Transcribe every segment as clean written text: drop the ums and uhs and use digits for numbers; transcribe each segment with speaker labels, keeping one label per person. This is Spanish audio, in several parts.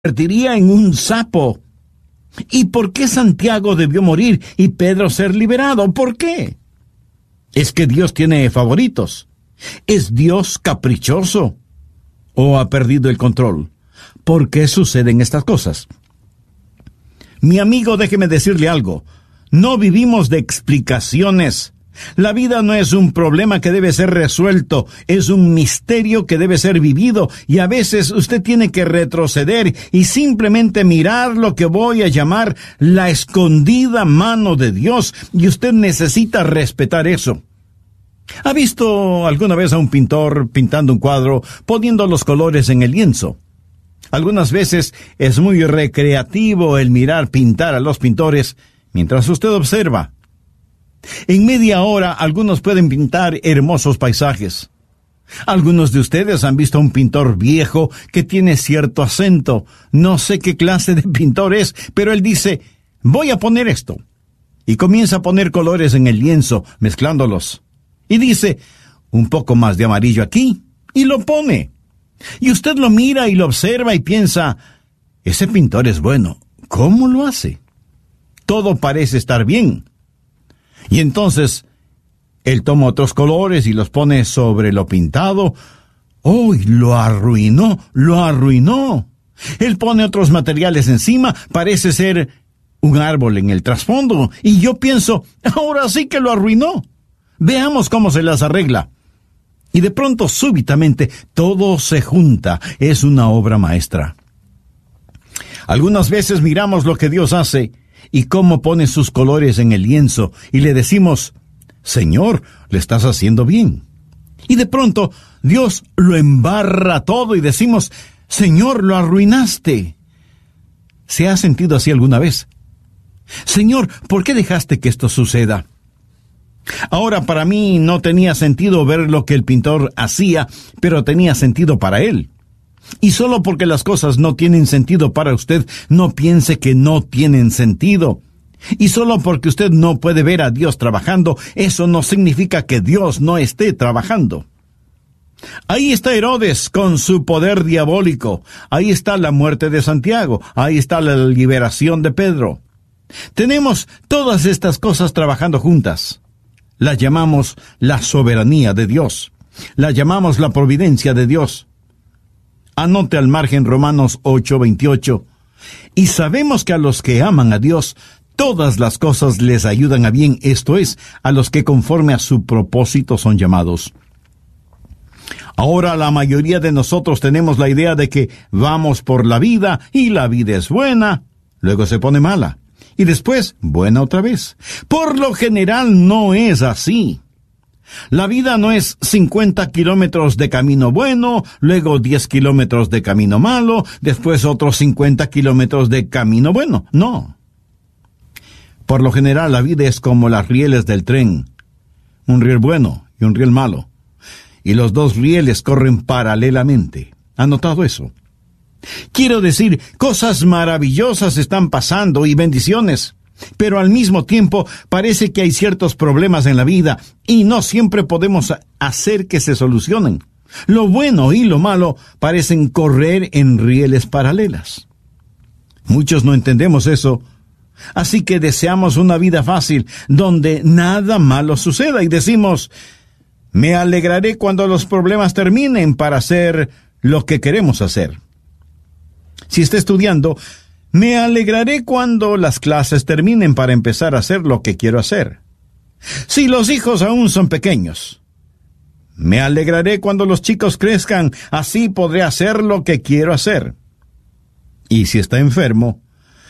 Speaker 1: convertiría en un sapo. ¿Y por qué Santiago debió morir y Pedro ser liberado? ¿Por qué? ¿Es que Dios tiene favoritos? ¿Es Dios caprichoso? ¿O ha perdido el control? ¿Por qué suceden estas cosas? Mi amigo, déjeme decirle algo. No vivimos de explicaciones. La vida no es un problema que debe ser resuelto, es un misterio que debe ser vivido, y a veces usted tiene que retroceder y simplemente mirar lo que voy a llamar la escondida mano de Dios, y usted necesita respetar eso. ¿Ha visto alguna vez a un pintor pintando un cuadro, poniendo los colores en el lienzo? Algunas veces es muy recreativo el mirar pintar a los pintores mientras usted observa. En media hora algunos pueden pintar hermosos paisajes. Algunos de ustedes han visto a un pintor viejo que tiene cierto acento. No sé qué clase de pintor es, pero él dice, voy a poner esto. Y comienza a poner colores en el lienzo, mezclándolos. Y dice, un poco más de amarillo aquí, y lo pone. Y usted lo mira y lo observa y piensa, ese pintor es bueno. ¿Cómo lo hace? Todo parece estar bien. Y entonces, él toma otros colores y los pone sobre lo pintado. ¡Oh, lo arruinó! ¡Lo arruinó! Él pone otros materiales encima, parece ser un árbol en el trasfondo. Y yo pienso, ahora sí que lo arruinó. Veamos cómo se las arregla. Y de pronto, súbitamente, todo se junta. Es una obra maestra. Algunas veces miramos lo que Dios hace y cómo pone sus colores en el lienzo, y le decimos, Señor, le estás haciendo bien. Y de pronto, Dios lo embarra todo y decimos, Señor, lo arruinaste. ¿Se ha sentido así alguna vez? Señor, ¿por qué dejaste que esto suceda? Ahora, para mí no tenía sentido ver lo que el pintor hacía, pero tenía sentido para él. Y solo porque las cosas no tienen sentido para usted, no piense que no tienen sentido. Y solo porque usted no puede ver a Dios trabajando, eso no significa que Dios no esté trabajando. Ahí está Herodes con su poder diabólico. Ahí está la muerte de Santiago. Ahí está la liberación de Pedro. Tenemos todas estas cosas trabajando juntas. La llamamos la soberanía de Dios. La llamamos la providencia de Dios. Anote al margen Romanos 8:28. Y sabemos que a los que aman a Dios, todas las cosas les ayudan a bien, esto es, a los que conforme a su propósito son llamados. Ahora la mayoría de nosotros tenemos la idea de que vamos por la vida y la vida es buena, luego se pone mala, y después buena otra vez. Por lo general no es así. La vida no es 50 kilómetros de camino bueno, luego 10 kilómetros de camino malo, después otros 50 kilómetros de camino bueno. No. Por lo general la vida es como las rieles del tren. Un riel bueno y un riel malo. Y los dos rieles corren paralelamente. ¿Ha notado eso? Quiero decir, cosas maravillosas están pasando y bendiciones. Pero al mismo tiempo parece que hay ciertos problemas en la vida y no siempre podemos hacer que se solucionen. Lo bueno y lo malo parecen correr en rieles paralelas. Muchos no entendemos eso, así que deseamos una vida fácil donde nada malo suceda y decimos, me alegraré cuando los problemas terminen para hacer lo que queremos hacer. Si está estudiando, me alegraré cuando las clases terminen para empezar a hacer lo que quiero hacer. Si los hijos aún son pequeños, me alegraré cuando los chicos crezcan, así podré hacer lo que quiero hacer. Y si está enfermo,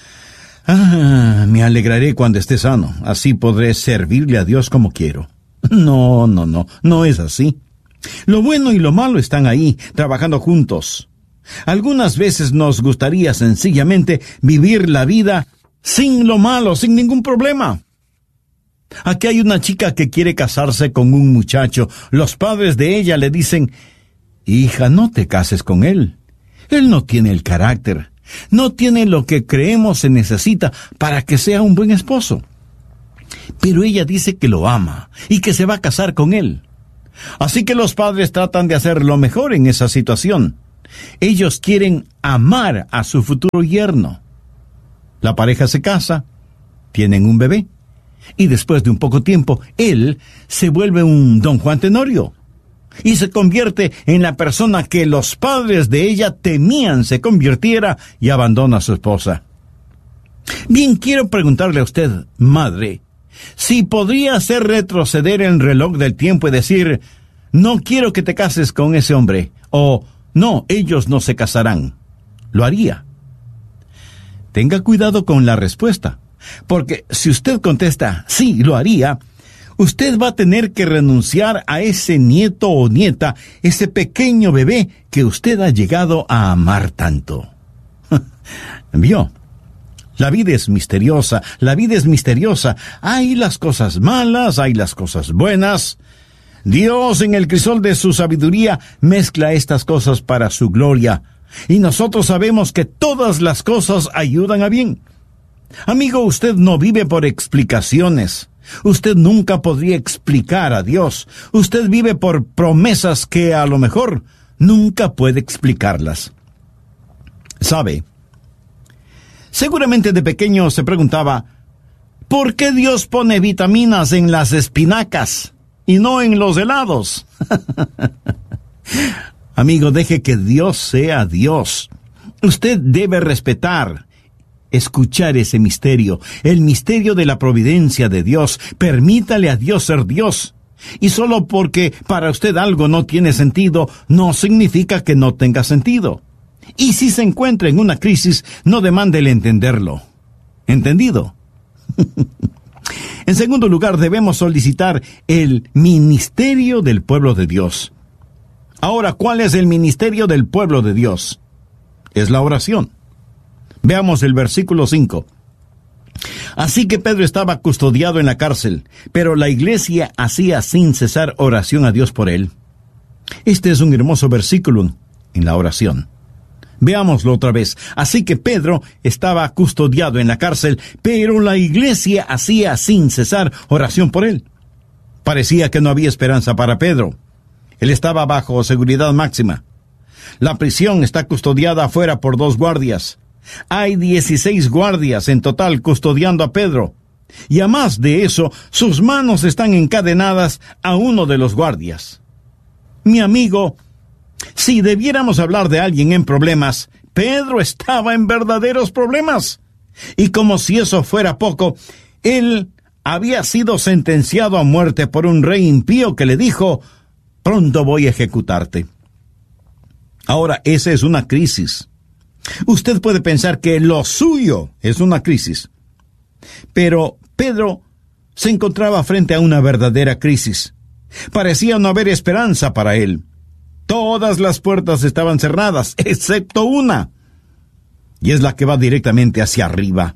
Speaker 1: me alegraré cuando esté sano, así podré servirle a Dios como quiero. No es así. Lo bueno y lo malo están ahí, trabajando juntos. Algunas veces nos gustaría sencillamente vivir la vida sin lo malo, sin ningún problema. Aquí hay una chica que quiere casarse con un muchacho. Los padres de ella le dicen, hija, no te cases con él. Él no tiene el carácter, no tiene lo que creemos se necesita para que sea un buen esposo. Pero ella dice que lo ama y que se va a casar con él. Así que los padres tratan de hacer lo mejor en esa situación. Ellos quieren amar a su futuro yerno. La pareja se casa, tienen un bebé, y después de un poco tiempo, él se vuelve un don Juan Tenorio, y se convierte en la persona que los padres de ella temían se convirtiera, y abandona a su esposa. Bien, quiero preguntarle a usted, madre, si podría hacer retroceder el reloj del tiempo y decir, no quiero que te cases con ese hombre, o no, ellos no se casarán. ¿Lo haría? Tenga cuidado con la respuesta, porque si usted contesta, sí, lo haría, usted va a tener que renunciar a ese nieto o nieta, ese pequeño bebé que usted ha llegado a amar tanto. ¿Vio? La vida es misteriosa, la vida es misteriosa. Hay las cosas malas, hay las cosas buenas. Dios, en el crisol de su sabiduría, mezcla estas cosas para su gloria. Y nosotros sabemos que todas las cosas ayudan a bien. Amigo, usted no vive por explicaciones. Usted nunca podría explicar a Dios. Usted vive por promesas que a lo mejor nunca puede explicarlas. ¿Sabe? Seguramente de pequeño se preguntaba, ¿por qué Dios pone vitaminas en las espinacas y no en los helados? Amigo, deje que Dios sea Dios. Usted debe respetar, escuchar ese misterio, el misterio de la providencia de Dios. Permítale a Dios ser Dios. Y solo porque para usted algo no tiene sentido, no significa que no tenga sentido. Y si se encuentra en una crisis, no demande el entenderlo. ¿Entendido? En segundo lugar, debemos solicitar el ministerio del pueblo de Dios. Ahora, ¿cuál es el ministerio del pueblo de Dios? Es la oración. Veamos el versículo 5. Así que Pedro estaba custodiado en la cárcel, pero la iglesia hacía sin cesar oración a Dios por él. Este es un hermoso versículo en la oración. Veámoslo otra vez. Así que Pedro estaba custodiado en la cárcel, pero la iglesia hacía sin cesar oración por él. Parecía que no había esperanza para Pedro. Él estaba bajo seguridad máxima. La prisión está custodiada afuera por 2 guardias. Hay 16 guardias en total custodiando a Pedro. Y a más de eso, sus manos están encadenadas a uno de los guardias. Mi amigo, si debiéramos hablar de alguien en problemas, Pedro estaba en verdaderos problemas. Y como si eso fuera poco, él había sido sentenciado a muerte por un rey impío que le dijo, pronto voy a ejecutarte. Ahora, esa es una crisis. Usted puede pensar que lo suyo es una crisis. Pero Pedro se encontraba frente a una verdadera crisis. Parecía no haber esperanza para él. Todas las puertas estaban cerradas, excepto una. Y es la que va directamente hacia arriba.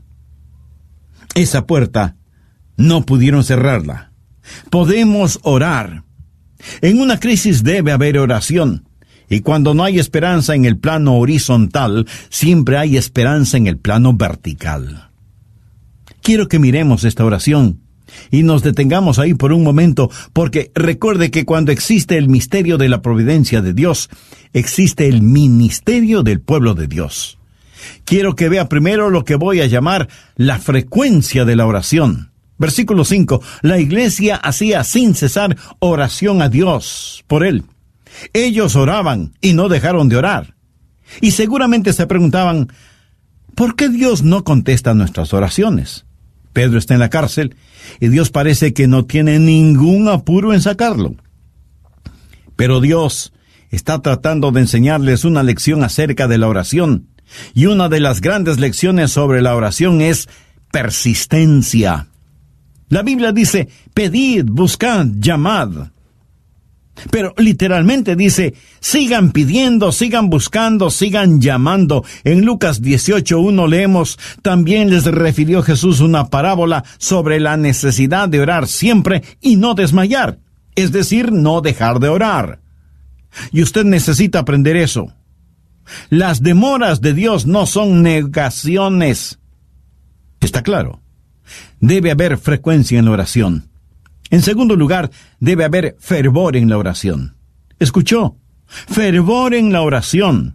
Speaker 1: Esa puerta no pudieron cerrarla. Podemos orar. En una crisis debe haber oración. Y cuando no hay esperanza en el plano horizontal, siempre hay esperanza en el plano vertical. Quiero que miremos esta oración y nos detengamos ahí por un momento, porque recuerde que cuando existe el misterio de la providencia de Dios, existe el ministerio del pueblo de Dios. Quiero que vea primero lo que voy a llamar la frecuencia de la oración. Versículo 5. La iglesia hacía sin cesar oración a Dios por él. Ellos oraban y no dejaron de orar. Y seguramente se preguntaban, ¿por qué Dios no contesta nuestras oraciones? Pedro está en la cárcel y Dios parece que no tiene ningún apuro en sacarlo. Pero Dios está tratando de enseñarles una lección acerca de la oración. Y una de las grandes lecciones sobre la oración es persistencia. La Biblia dice, pedid, buscad, llamad. Pero literalmente dice, sigan pidiendo, sigan buscando, sigan llamando. En Lucas 18:1 leemos, también les refirió Jesús una parábola sobre la necesidad de orar siempre y no desmayar. Es decir, no dejar de orar. Y usted necesita aprender eso. Las demoras de Dios no son negaciones. ¿Está claro? Debe haber frecuencia en la oración. En segundo lugar, debe haber fervor en la oración. ¿Escuchó? Fervor en la oración.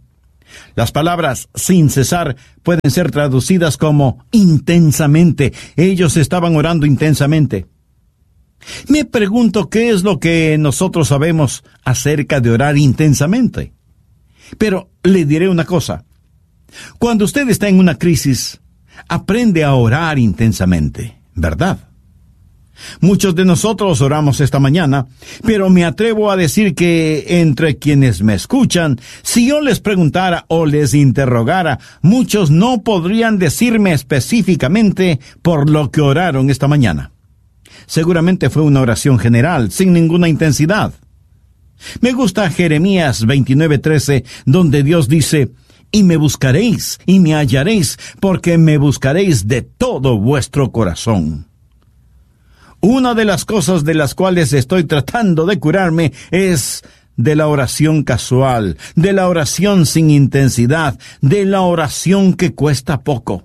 Speaker 1: Las palabras sin cesar pueden ser traducidas como intensamente. Ellos estaban orando intensamente. Me pregunto qué es lo que nosotros sabemos acerca de orar intensamente. Pero le diré una cosa. Cuando usted está en una crisis, aprende a orar intensamente, ¿verdad? Muchos de nosotros oramos esta mañana, pero me atrevo a decir que entre quienes me escuchan, si yo les preguntara o les interrogara, muchos no podrían decirme específicamente por lo que oraron esta mañana. Seguramente fue una oración general, sin ninguna intensidad. Me gusta Jeremías 29:13, donde Dios dice: «Y me buscaréis, y me hallaréis, porque me buscaréis de todo vuestro corazón». Una de las cosas de las cuales estoy tratando de curarme es de la oración casual, de la oración sin intensidad, de la oración que cuesta poco.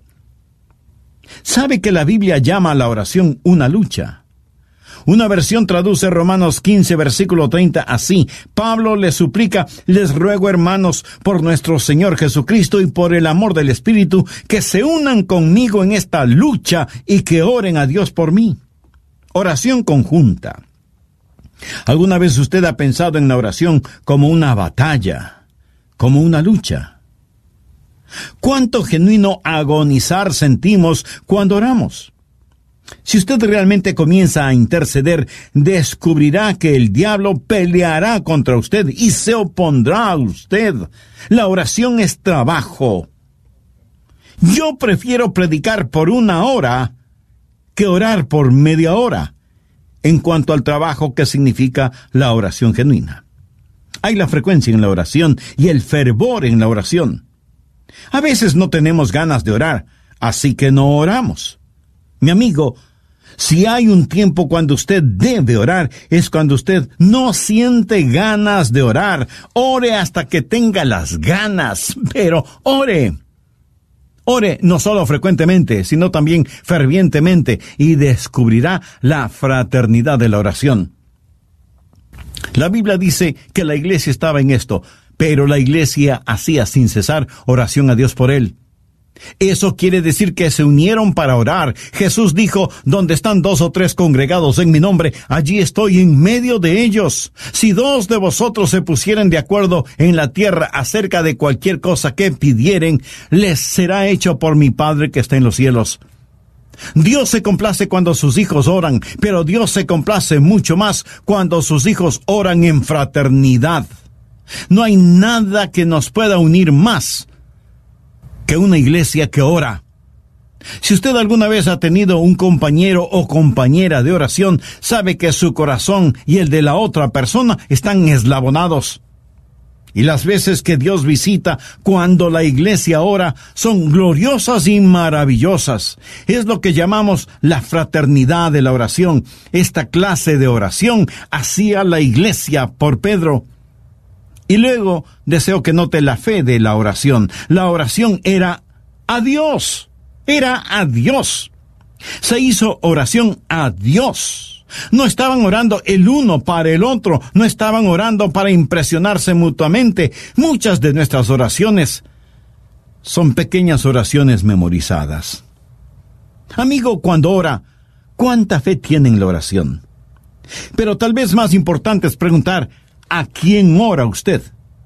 Speaker 1: ¿Sabe que la Biblia llama a la oración una lucha? Una versión traduce Romanos 15, versículo 30 así: Pablo les suplica: les ruego, hermanos, por nuestro Señor Jesucristo y por el amor del Espíritu, que se unan conmigo en esta lucha y que oren a Dios por mí. Oración conjunta. ¿Alguna vez usted ha pensado en la oración como una batalla, como una lucha? ¿Cuánto genuino agonizar sentimos cuando oramos? Si usted realmente comienza a interceder, descubrirá que el diablo peleará contra usted y se opondrá a usted. La oración es trabajo. Yo prefiero predicar por 1 hora que orar por media hora, en cuanto al trabajo que significa la oración genuina. Hay la frecuencia en la oración y el fervor en la oración. A veces no tenemos ganas de orar, así que no oramos. Mi amigo, si hay un tiempo cuando usted debe orar, es cuando usted no siente ganas de orar. Ore hasta que tenga las ganas, pero ore. Ore no solo frecuentemente, sino también fervientemente, y descubrirá la fraternidad de la oración. La Biblia dice que la iglesia estaba en esto, pero la iglesia hacía sin cesar oración a Dios por él. Eso quiere decir que se unieron para orar. Jesús dijo: donde están 2 o 3 congregados en mi nombre, allí estoy en medio de ellos. Si 2 de vosotros se pusieren de acuerdo en la tierra acerca de cualquier cosa que pidieren, les será hecho por mi Padre que está en los cielos. Dios se complace cuando sus hijos oran, pero Dios se complace mucho más cuando sus hijos oran en fraternidad. No hay nada que nos pueda unir más que una iglesia que ora. Si usted alguna vez ha tenido un compañero o compañera de oración, sabe que su corazón y el de la otra persona están eslabonados. Y las veces que Dios visita cuando la iglesia ora son gloriosas y maravillosas. Es lo que llamamos la fraternidad de la oración. Esta clase de oración hacía la iglesia por Pedro. Y luego deseo que note la fe de la oración. La oración era a Dios. Era a Dios. Se hizo oración a Dios. No estaban orando el uno para el otro. No estaban orando para impresionarse mutuamente. Muchas de nuestras oraciones son pequeñas oraciones memorizadas. Amigo, cuando ora, ¿cuánta fe tiene en la oración? Pero tal vez más importante es preguntar: ¿a quién ora usted?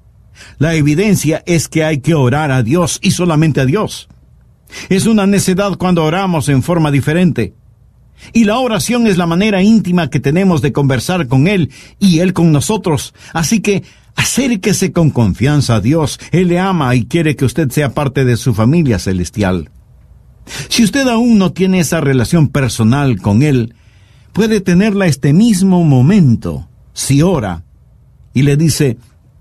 Speaker 1: La evidencia es que hay que orar a Dios y solamente a Dios. Es una necedad cuando oramos en forma diferente. Y la oración es la manera íntima que tenemos de conversar con Él y Él con nosotros. Así que acérquese con confianza a Dios. Él le ama y quiere que usted sea parte de su familia celestial. Si usted aún no tiene esa relación personal con Él, puede tenerla este mismo momento si ora y le dice: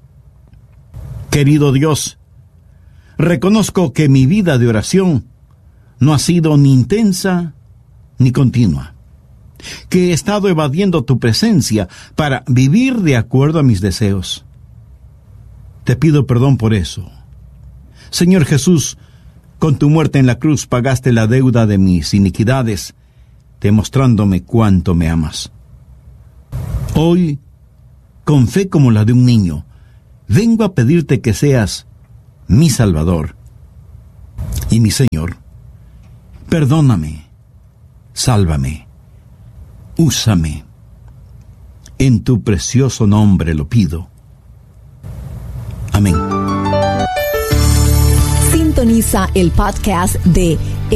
Speaker 1: querido Dios, reconozco que mi vida de oración no ha sido ni intensa ni continua, que he estado evadiendo tu presencia para vivir de acuerdo a mis deseos. Te pido perdón por eso. Señor Jesús, con tu muerte en la cruz pagaste la deuda de mis iniquidades, demostrándome cuánto me amas. Hoy, con fe como la de un niño, vengo a pedirte que seas mi Salvador y mi Señor. Perdóname, sálvame, úsame. En tu precioso nombre lo pido. Amén.
Speaker 2: Sintoniza el podcast de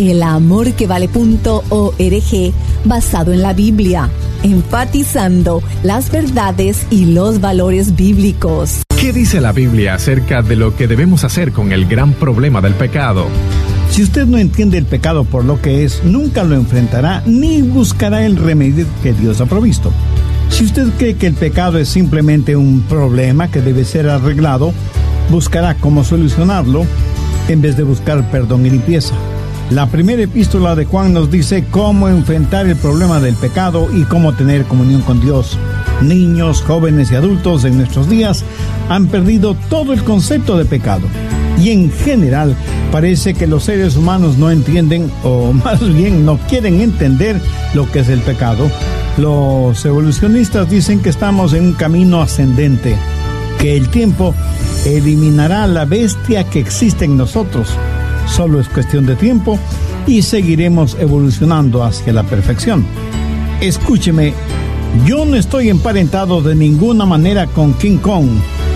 Speaker 2: elamorquevale.org basado en la Biblia, enfatizando las verdades y los valores bíblicos.
Speaker 3: ¿Qué dice la Biblia acerca de lo que debemos hacer con el gran problema del pecado?
Speaker 4: Si usted no entiende el pecado por lo que es, nunca lo enfrentará ni buscará el remedio que Dios ha provisto. Si usted cree que el pecado es simplemente un problema que debe ser arreglado, buscará cómo solucionarlo en vez de buscar perdón y limpieza. La primera epístola de Juan nos dice cómo enfrentar el problema del pecado y cómo tener comunión con Dios. Niños, jóvenes y adultos en nuestros días han perdido todo el concepto de pecado. Y en general parece que los seres humanos no entienden, o más bien no quieren entender lo que es el pecado. Los evolucionistas dicen que estamos en un camino ascendente, que el tiempo eliminará la bestia que existe en nosotros. Solo es cuestión de tiempo y seguiremos evolucionando hacia la perfección. Escúcheme, yo no estoy emparentado de ninguna manera con King Kong.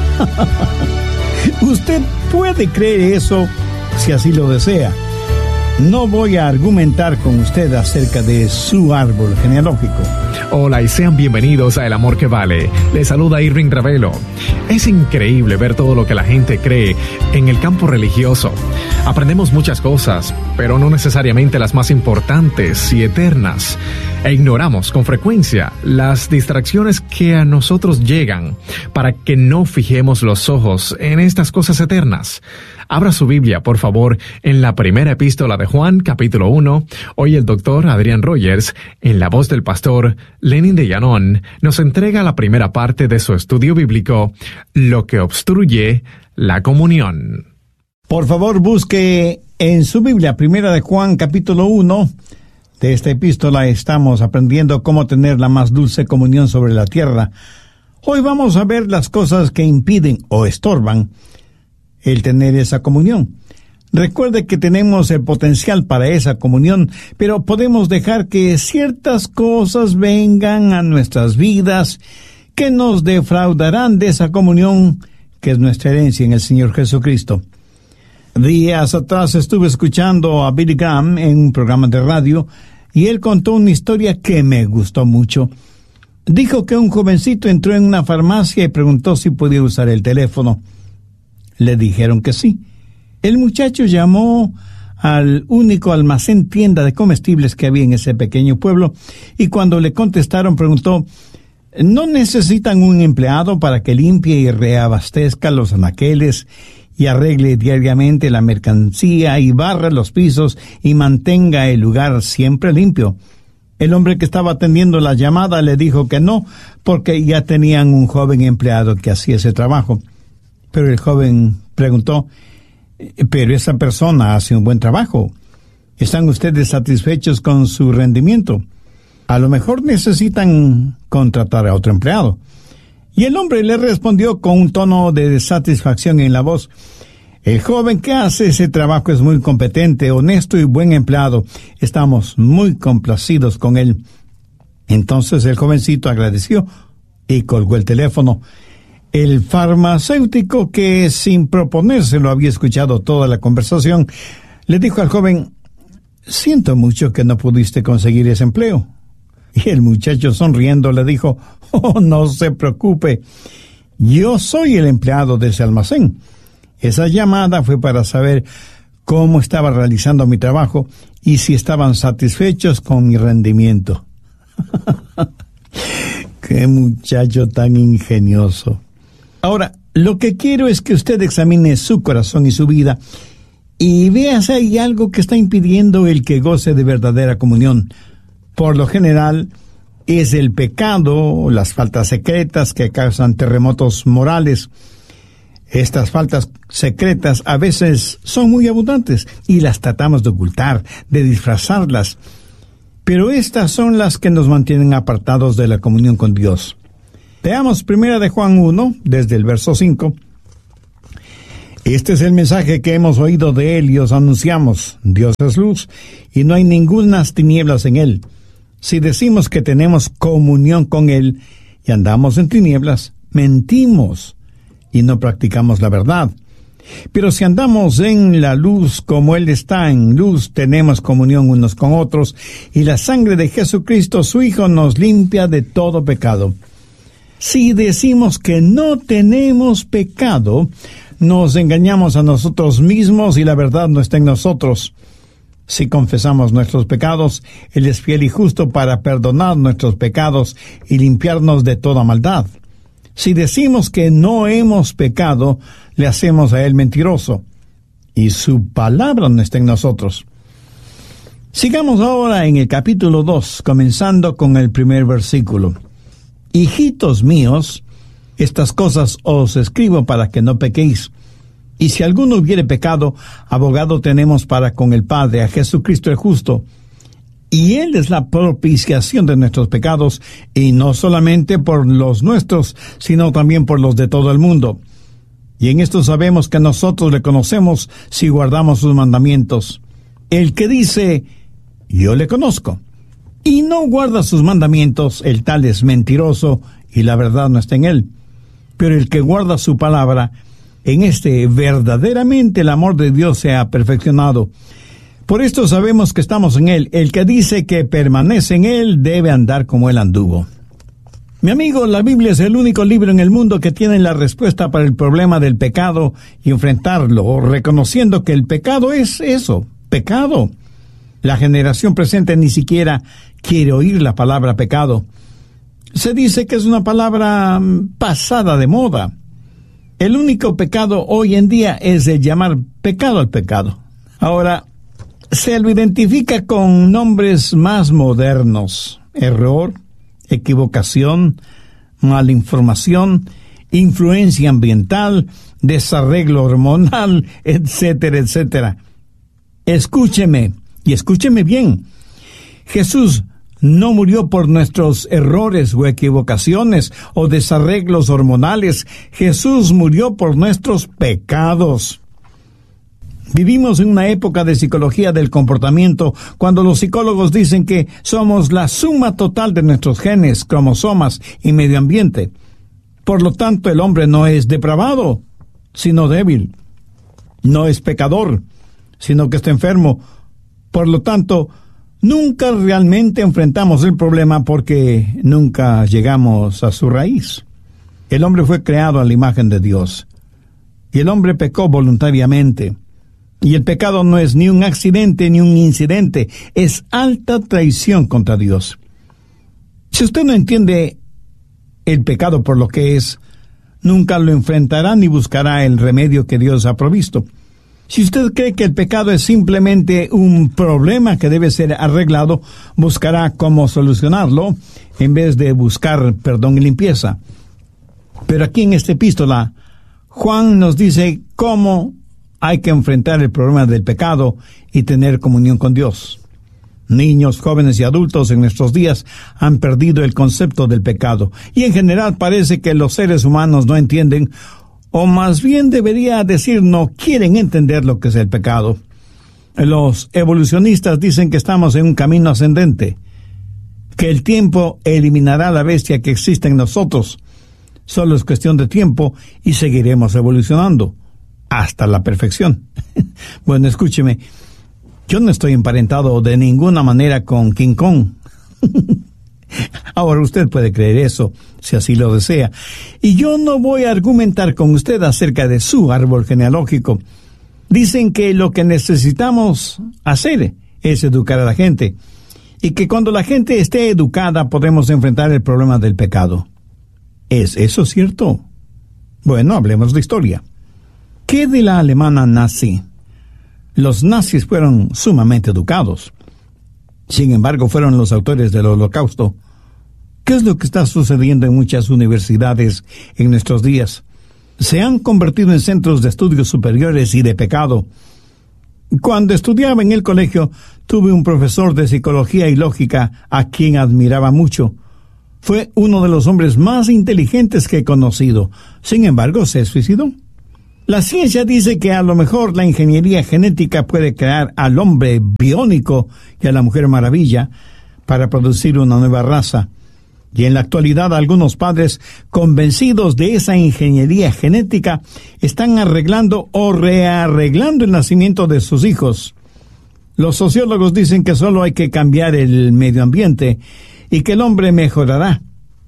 Speaker 4: Usted puede creer eso si así lo desea. No voy a argumentar con usted acerca de su árbol genealógico.
Speaker 3: Hola y sean bienvenidos a El Amor que Vale. Les saluda Irving Ravelo. Es increíble ver todo lo que la gente cree en el campo religioso. Aprendemos muchas cosas, pero no necesariamente las más importantes y eternas. E ignoramos con frecuencia las distracciones que a nosotros llegan para que no fijemos los ojos en estas cosas eternas. Abra su Biblia, por favor, en la primera epístola de Juan, capítulo 1. Hoy el doctor Adrián Rogers, en la voz del pastor Lenin de Llanón, nos entrega la primera parte de su estudio bíblico, Lo que obstruye la comunión.
Speaker 4: Por favor, busque en su Biblia, primera de Juan, capítulo 1. De esta epístola estamos aprendiendo cómo tener la más dulce comunión sobre la tierra. Hoy vamos a ver las cosas que impiden o estorban el tener esa comunión. Recuerde que tenemos el potencial para esa comunión, pero podemos dejar que ciertas cosas vengan a nuestras vidas que nos defraudarán de esa comunión que es nuestra herencia en el Señor Jesucristo. Días atrás estuve escuchando a Billy Graham en un programa de radio y él contó una historia que me gustó mucho. Dijo que un jovencito entró en una farmacia y preguntó si podía usar el teléfono. Le dijeron que sí. El muchacho llamó al único almacén tienda de comestibles que había en ese pequeño pueblo y cuando le contestaron preguntó, ¿no necesitan un empleado para que limpie y reabastezca los anaqueles y arregle diariamente la mercancía y barra los pisos y mantenga el lugar siempre limpio? El hombre que estaba atendiendo la llamada le dijo que no, porque ya tenían un joven empleado que hacía ese trabajo. Pero el joven preguntó, pero esa persona hace un buen trabajo. ¿Están ustedes satisfechos con su rendimiento? A lo mejor necesitan contratar a otro empleado. Y el hombre le respondió con un tono de satisfacción en la voz, el joven que hace ese trabajo es muy competente, honesto y buen empleado. Estamos muy complacidos con él. Entonces el jovencito agradeció y colgó el teléfono. El farmacéutico, que sin proponérselo había escuchado toda la conversación, le dijo al joven, siento mucho que no pudiste conseguir ese empleo. Y el muchacho sonriendo le dijo, oh, no se preocupe, yo soy el empleado de ese almacén. Esa llamada fue para saber cómo estaba realizando mi trabajo y si estaban satisfechos con mi rendimiento. ¡Qué muchacho tan ingenioso! Ahora, lo que quiero es que usted examine su corazón y su vida y vea si hay algo que está impidiendo el que goce de verdadera comunión. Por lo general, es el pecado, las faltas secretas que causan terremotos morales. Estas faltas secretas a veces son muy abundantes y las tratamos de ocultar, de disfrazarlas. Pero estas son las que nos mantienen apartados de la comunión con Dios. Veamos 1 de Juan 1, desde el verso 5. Este es el mensaje que hemos oído de Él y os anunciamos. Dios es luz y no hay ningunas tinieblas en Él. Si decimos que tenemos comunión con Él y andamos en tinieblas, mentimos y no practicamos la verdad. Pero si andamos en la luz como Él está en luz, tenemos comunión unos con otros, y la sangre de Jesucristo, su Hijo, nos limpia de todo pecado. Si decimos que no tenemos pecado, nos engañamos a nosotros mismos y la verdad no está en nosotros. Si confesamos nuestros pecados, Él es fiel y justo para perdonar nuestros pecados y limpiarnos de toda maldad. Si decimos que no hemos pecado, le hacemos a Él mentiroso, y su palabra no está en nosotros. Sigamos ahora en el capítulo 2, comenzando con el primer versículo. Hijitos míos, estas cosas os escribo para que no pequéis. Y si alguno hubiere pecado, abogado tenemos para con el Padre, a Jesucristo el justo. Y Él es la propiciación de nuestros pecados, y no solamente por los nuestros, sino también por los de todo el mundo. Y en esto sabemos que nosotros le conocemos si guardamos sus mandamientos. El que dice, yo le conozco, y no guarda sus mandamientos, el tal es mentiroso, y la verdad no está en él. Pero el que guarda su palabra, en este verdaderamente el amor de Dios se ha perfeccionado. Por esto sabemos que estamos en Él. El que dice que permanece en Él debe andar como Él anduvo. Mi amigo, la Biblia es el único libro en el mundo que tiene la respuesta para el problema del pecado y enfrentarlo, reconociendo que el pecado es eso, pecado. La generación presente ni siquiera quiere oír la palabra pecado. Se dice que es una palabra pasada de moda. El único pecado hoy en día es el llamar pecado al pecado. Ahora, se lo identifica con nombres más modernos: error, equivocación, mala información, influencia ambiental, desarreglo hormonal, etcétera, etcétera. Escúcheme, y escúcheme bien. Jesús no murió por nuestros errores o equivocaciones o desarreglos hormonales. Jesús murió por nuestros pecados. Vivimos en una época de psicología del comportamiento, cuando los psicólogos dicen que somos la suma total de nuestros genes, cromosomas y medio ambiente. Por lo tanto, el hombre no es depravado, sino débil. No es pecador, sino que está enfermo. Por lo tanto, nunca realmente enfrentamos el problema porque nunca llegamos a su raíz. El hombre fue creado a la imagen de Dios, y el hombre pecó voluntariamente. Y el pecado no es ni un accidente ni un incidente, es alta traición contra Dios. Si usted no entiende el pecado por lo que es, nunca lo enfrentará ni buscará el remedio que Dios ha provisto. Si usted cree que el pecado es simplemente un problema que debe ser arreglado, buscará cómo solucionarlo en vez de buscar perdón y limpieza. Pero aquí en esta epístola, Juan nos dice cómo hay que enfrentar el problema del pecado y tener comunión con Dios. Niños, jóvenes y adultos en nuestros días han perdido el concepto del pecado, y en general parece que los seres humanos no entienden, o más bien debería decir no quieren entender lo que es el pecado. Los evolucionistas dicen que estamos en un camino ascendente, que el tiempo eliminará la bestia que existe en nosotros. Solo es cuestión de tiempo y seguiremos evolucionando hasta la perfección. Bueno, escúcheme, yo no estoy emparentado de ninguna manera con King Kong. Ahora usted puede creer eso, si así lo desea. Y yo no voy a argumentar con usted acerca de su árbol genealógico. Dicen que lo que necesitamos hacer es educar a la gente, y que cuando la gente esté educada podemos enfrentar el problema del pecado. ¿Es eso cierto? Bueno, hablemos de historia. ¿Qué de la alemana nazi? Los nazis fueron sumamente educados. Sin embargo, fueron los autores del Holocausto. ¿Qué es lo que está sucediendo en muchas universidades en nuestros días? Se han convertido en centros de estudios superiores y de pecado. Cuando estudiaba en el colegio, tuve un profesor de psicología y lógica a quien admiraba mucho. Fue uno de los hombres más inteligentes que he conocido. Sin embargo, se suicidó. La ciencia dice que a lo mejor la ingeniería genética puede crear al hombre biónico y a la mujer maravilla para producir una nueva raza. Y en la actualidad algunos padres convencidos de esa ingeniería genética están arreglando o rearreglando el nacimiento de sus hijos. Los sociólogos dicen que solo hay que cambiar el medio ambiente y que el hombre mejorará.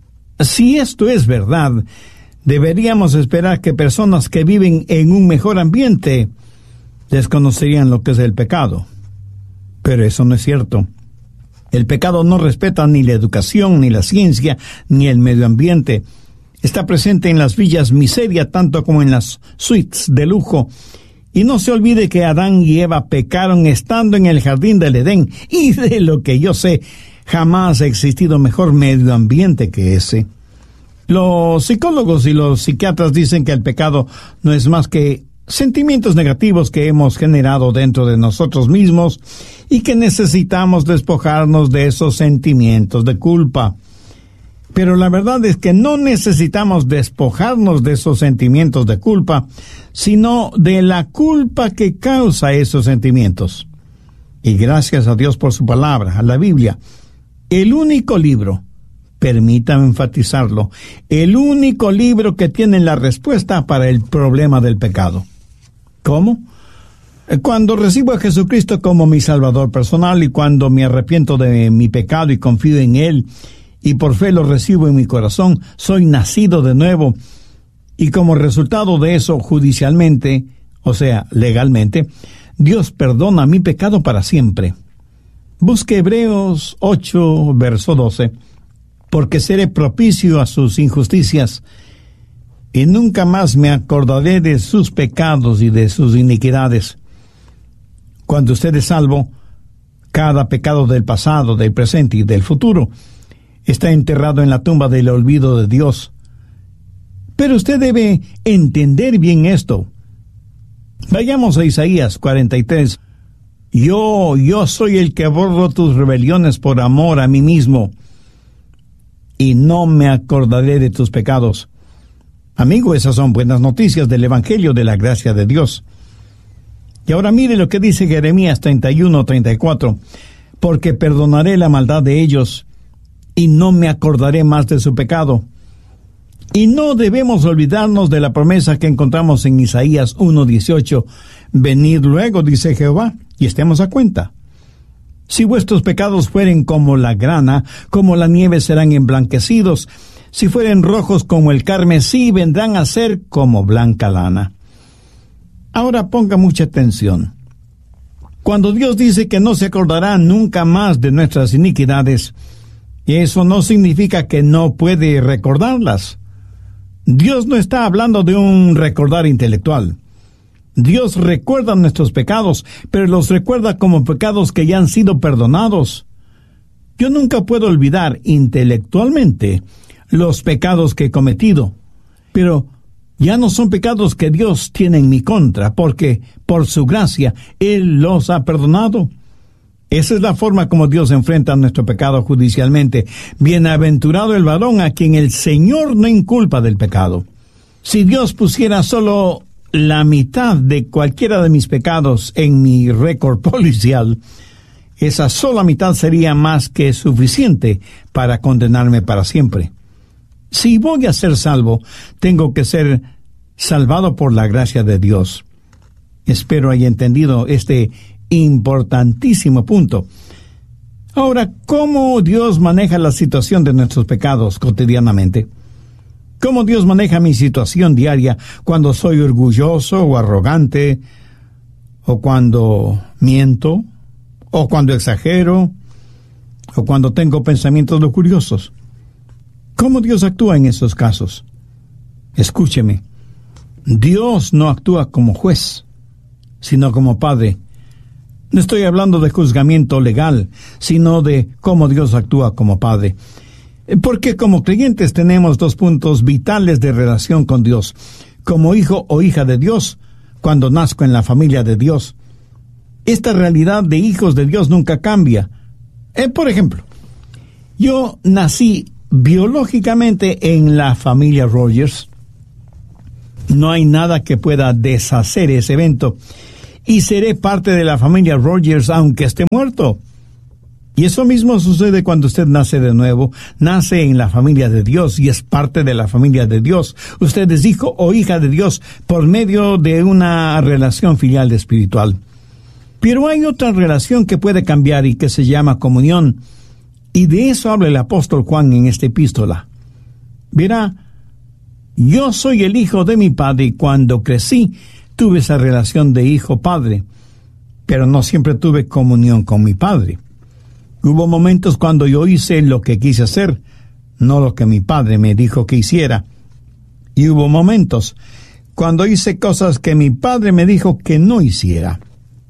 Speaker 4: Si esto es verdad, deberíamos esperar que personas que viven en un mejor ambiente desconocerían lo que es el pecado. Pero eso no es cierto. El pecado no respeta ni la educación, ni la ciencia, ni el medio ambiente. Está presente en las villas miseria tanto como en las suites de lujo. Y no se olvide que Adán y Eva pecaron estando en el jardín del Edén. Y de lo que yo sé, jamás ha existido mejor medio ambiente que ese. Los psicólogos y los psiquiatras dicen que el pecado no es más que sentimientos negativos que hemos generado dentro de nosotros mismos y que necesitamos despojarnos de esos sentimientos de culpa. Pero la verdad es que no necesitamos despojarnos de esos sentimientos de culpa, sino de la culpa que causa esos sentimientos. Y gracias a Dios por su palabra, a la Biblia, el único libro, permítame enfatizarlo, el único libro que tiene la respuesta para el problema del pecado. ¿Cómo? Cuando recibo a Jesucristo como mi Salvador personal y cuando me arrepiento de mi pecado y confío en Él y por fe lo recibo en mi corazón, soy nacido de nuevo y como resultado de eso judicialmente, o sea, legalmente, Dios perdona mi pecado para siempre. Busque Hebreos 8, verso 12. Porque seré propicio a sus injusticias, y nunca más me acordaré de sus pecados y de sus iniquidades. Cuando usted es salvo, cada pecado del pasado, del presente y del futuro está enterrado en la tumba del olvido de Dios. Pero usted debe entender bien esto. Vayamos a Isaías 43. Yo soy el que borro tus rebeliones por amor a mí mismo, y no me acordaré de tus pecados. Amigo, esas son buenas noticias del Evangelio de la gracia de Dios. Y ahora mire lo que dice Jeremías 31:34. Porque perdonaré la maldad de ellos, y no me acordaré más de su pecado. Y no debemos olvidarnos de la promesa que encontramos en Isaías 1:18. Venid luego, dice Jehová, y estemos a cuenta. Si vuestros pecados fueren como la grana, como la nieve serán emblanquecidos. Si fueren rojos como el carmesí, vendrán a ser como blanca lana. Ahora ponga mucha atención. Cuando Dios dice que no se acordará nunca más de nuestras iniquidades, eso no significa que no puede recordarlas. Dios no está hablando de un recordar intelectual. Dios recuerda nuestros pecados, pero los recuerda como pecados que ya han sido perdonados. Yo nunca puedo olvidar intelectualmente los pecados que he cometido, pero ya no son pecados que Dios tiene en mi contra, porque por su gracia Él los ha perdonado. Esa es la forma como Dios enfrenta nuestro pecado judicialmente. Bienaventurado el varón a quien el Señor no inculpa del pecado. Si Dios pusiera solo la mitad de cualquiera de mis pecados en mi récord policial, esa sola mitad sería más que suficiente para condenarme para siempre. Si voy a ser salvo, tengo que ser salvado por la gracia de Dios. Espero haya entendido este importantísimo punto. Ahora, ¿cómo Dios maneja la situación de nuestros pecados cotidianamente? ¿Cómo Dios maneja mi situación diaria cuando soy orgulloso o arrogante, o cuando miento, o cuando exagero, o cuando tengo pensamientos lujuriosos? ¿Cómo Dios actúa en esos casos? Escúcheme, Dios no actúa como juez, sino como Padre. No estoy hablando de juzgamiento legal, sino de cómo Dios actúa como Padre. Porque como creyentes tenemos dos puntos vitales de relación con Dios. Como hijo o hija de Dios, cuando nazco en la familia de Dios. Esta realidad de hijos de Dios nunca cambia. Por ejemplo, yo nací biológicamente en la familia Rogers, No hay nada que pueda deshacer ese evento. Y seré parte de la familia Rogers aunque esté muerto. Y eso mismo sucede cuando usted nace de nuevo, nace en la familia de Dios y es parte de la familia de Dios. Usted es hijo o hija de Dios por medio de una relación filial espiritual. Pero hay otra relación que puede cambiar y que se llama comunión. Y de eso habla el apóstol Juan en esta epístola. Verá, yo soy el hijo de mi padre y cuando crecí tuve esa relación de hijo-padre, pero no siempre tuve comunión con mi padre. Hubo momentos cuando yo hice lo que quise hacer, no lo que mi padre me dijo que hiciera. Y hubo momentos cuando hice cosas que mi padre me dijo que no hiciera.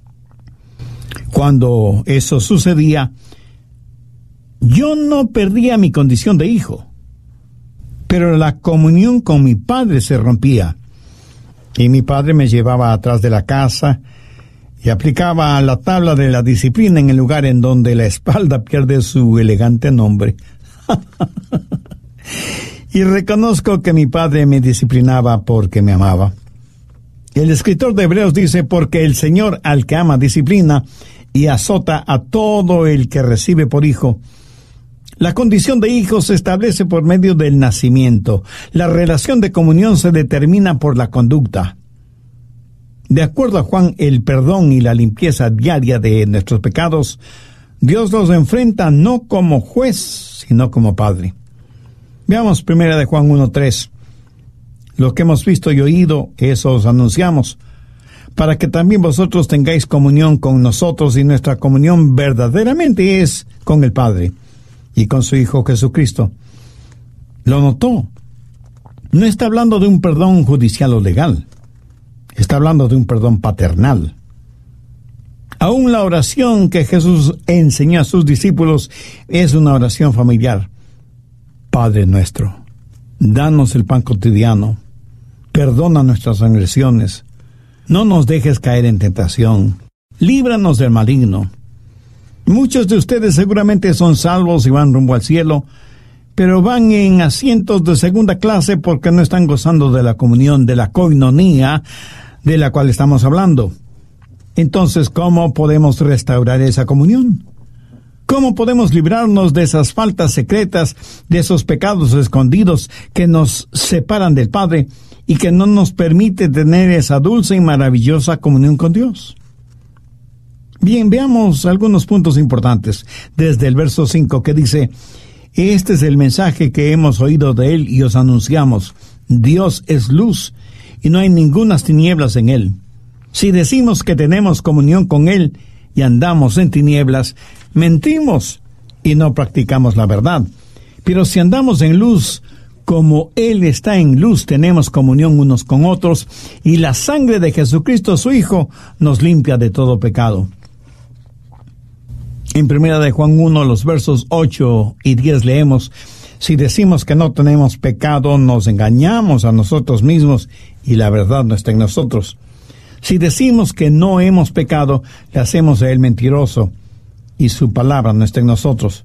Speaker 4: Cuando eso sucedía, yo no perdía mi condición de hijo, pero la comunión con mi padre se rompía. Y mi padre me llevaba atrás de la casa y aplicaba la tabla de la disciplina en el lugar en donde la espalda pierde su elegante nombre. Y reconozco que mi padre me disciplinaba porque me amaba. El escritor de Hebreos dice, porque el Señor al que ama disciplina y azota a todo el que recibe por hijo. La condición de hijo se establece por medio del nacimiento. La relación de comunión se determina por la conducta. De acuerdo a Juan, el perdón y la limpieza diaria de nuestros pecados, Dios los enfrenta no como juez, sino como Padre. Veamos 1 Juan 1:3. Lo que hemos visto y oído, eso os anunciamos, para que también vosotros tengáis comunión con nosotros, y nuestra comunión verdaderamente es con el Padre y con su Hijo Jesucristo. ¿Lo notó? No está hablando de un perdón judicial o legal. Está hablando de un perdón paternal. Aún la oración que Jesús enseñó a sus discípulos es una oración familiar. Padre nuestro, danos el pan cotidiano, perdona nuestras transgresiones, no nos dejes caer en tentación, líbranos del maligno. Muchos de ustedes seguramente son salvos y van rumbo al cielo, pero van en asientos de segunda clase porque no están gozando de la comunión, de la koinonía, de la cual estamos hablando. Entonces, ¿cómo podemos restaurar esa comunión? ¿Cómo podemos librarnos de esas faltas secretas, de esos pecados escondidos que nos separan del Padre y que no nos permite tener esa dulce y maravillosa comunión con Dios? Bien, veamos algunos puntos importantes desde el verso 5 que dice: este es el mensaje que hemos oído de Él y os anunciamos. Dios es luz y no hay ningunas tinieblas en Él. Si decimos que tenemos comunión con Él y andamos en tinieblas, mentimos y no practicamos la verdad. Pero si andamos en luz, como Él está en luz, tenemos comunión unos con otros, y la sangre de Jesucristo, su Hijo, nos limpia de todo pecado. En 1 Juan 1, los versos 8 y 10 leemos: si decimos que no tenemos pecado, nos engañamos a nosotros mismos y la verdad no está en nosotros. Si decimos que no hemos pecado, le hacemos a Él mentiroso y su palabra no está en nosotros.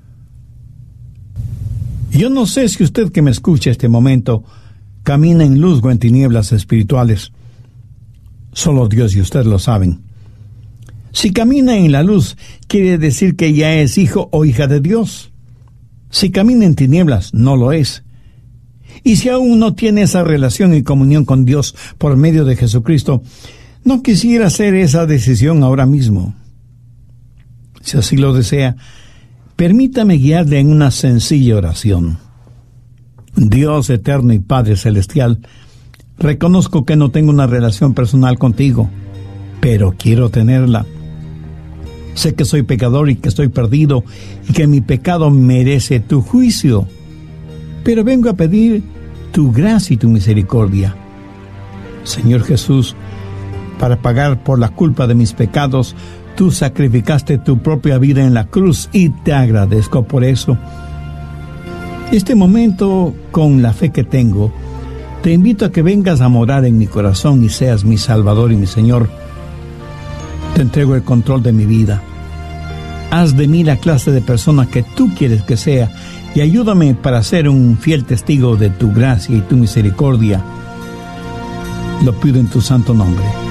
Speaker 4: Yo no sé si usted que me escucha este momento camina en luz o en tinieblas espirituales. Solo Dios y usted lo saben. Si camina en la luz, quiere decir que ya es hijo o hija de Dios. Si camina en tinieblas, no lo es. Y si aún no tiene esa relación y comunión con Dios por medio de Jesucristo, no quisiera hacer esa decisión ahora mismo. Si así lo desea, permítame guiarle en una sencilla oración. Dios eterno y Padre celestial, reconozco que no tengo una relación personal contigo, pero quiero tenerla. Sé que soy pecador y que estoy perdido y que mi pecado merece tu juicio, pero vengo a pedir tu gracia y tu misericordia. Señor Jesús, para pagar por la culpa de mis pecados, tú sacrificaste tu propia vida en la cruz y te agradezco por eso. Este momento, con la fe que tengo, te invito a que vengas a morar en mi corazón y seas mi Salvador y mi Señor. Te entrego el control de mi vida. Haz de mí la clase de persona que tú quieres que sea y ayúdame para ser un fiel testigo de tu gracia y tu misericordia. Lo pido en tu santo nombre.